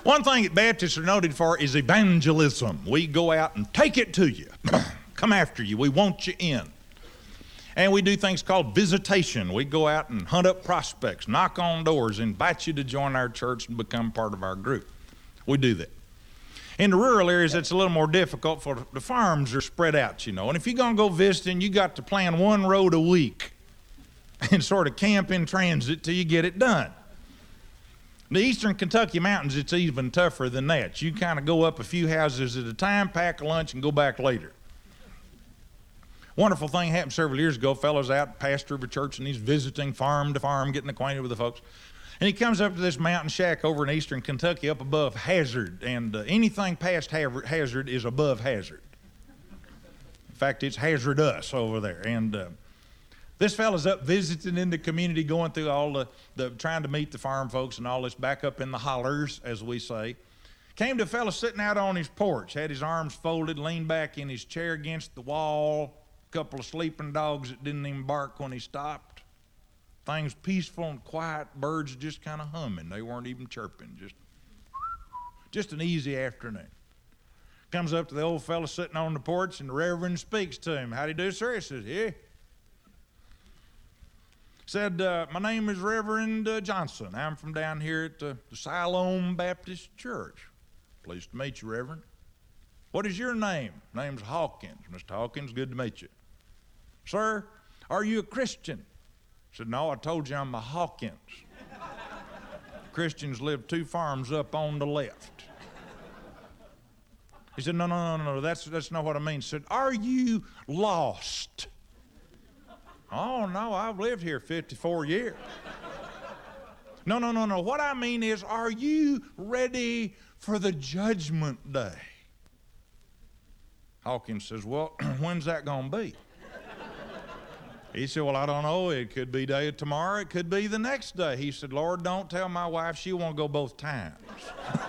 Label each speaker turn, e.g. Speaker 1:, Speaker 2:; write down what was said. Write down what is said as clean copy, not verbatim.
Speaker 1: One thing that Baptists are noted for is evangelism. We go out and take it to you. Come after you. We want you in. And we do things called visitation. We go out and hunt up prospects, knock on doors, invite you to join our church and become part of our group. We do that. In the rural areas, it's a little more difficult, for the farms are spread out, you know. And if you're going to go visiting, you got to plan one road a week and sort of camp in transit till you get it done. The eastern Kentucky mountains, it's even tougher than that. You kind of go up a few houses at a time, pack a lunch, and go back later. Wonderful thing happened several years ago. Fellow's out, pastor of a church, and he's visiting farm to farm, getting acquainted with the folks. And he comes up to this mountain shack over in eastern Kentucky up above Hazard, and anything past Hazard is above Hazard. In fact, it's hazardous over there. And this fella's up visiting in the community, going through all the trying to meet the farm folks and all this, back up in the hollers, as we say. Came to a fella sitting out on his porch, had his arms folded, leaned back in his chair against the wall, a couple of sleeping dogs that didn't even bark when he stopped. Things peaceful and quiet, birds just kind of humming. They weren't even chirping, just an easy afternoon. Comes up to the old fella sitting on the porch, and the Reverend speaks to him. "How do you do, sir?" He says, "Yeah." Said, "My name is Reverend Johnson. I'm from down here at the Siloam Baptist Church." "Pleased to meet you, Reverend." "What is your name?" "Name's Hawkins." "Mr. Hawkins, good to meet you." "Sir, are you a Christian?" I said, "No, I told you I'm a Hawkins." "Christians live 2 farms up on the left." He said, No, that's not what I mean." He said, "Are you lost?" "Oh, no, I've lived here 54 years. No. What I mean is, are you ready for the judgment day?" Hawkins says, "Well, when's that going to be?" He said, "Well, I don't know. It could be day of tomorrow. It could be the next day." He said, "Lord, don't tell my wife. She won't go both times."